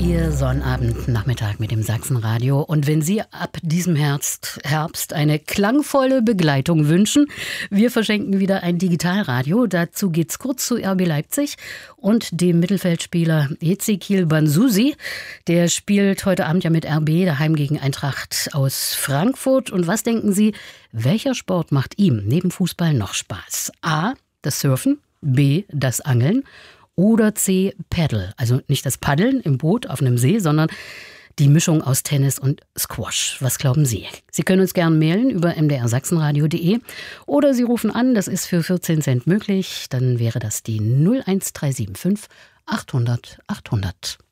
Ihr Sonnabendnachmittag mit dem Sachsenradio. Und wenn Sie ab diesem Herbst eine klangvolle Begleitung wünschen, wir verschenken wieder ein Digitalradio. Dazu geht's kurz zu RB Leipzig und dem Mittelfeldspieler Ezequiel Banzuzi. Der spielt heute Abend ja mit RB daheim gegen Eintracht aus Frankfurt. Und was denken Sie, welcher Sport macht ihm neben Fußball noch Spaß? A, das Surfen, B, das Angeln oder C, Paddle. Also nicht das Paddeln im Boot auf einem See, sondern die Mischung aus Tennis und Squash. Was glauben Sie? Sie können uns gern mailen über mdrsachsenradio.de oder Sie rufen an, das ist für 14 Cent möglich. Dann wäre das die 01375 800 800.